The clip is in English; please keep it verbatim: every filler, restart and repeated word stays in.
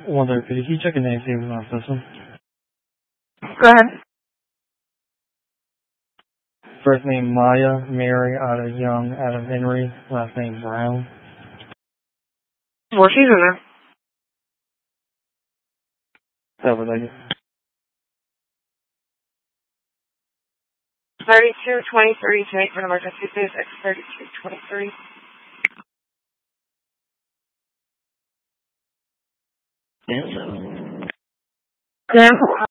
Wonder, could you check the name see if it's on system? Go ahead. First name Maya, Mary out of Young, out of Henry. Last name Brown. Well, she's in there. That was like thirty-two twenty-three to make for an emergency service at thirty-two twenty-three. Damn. Damn.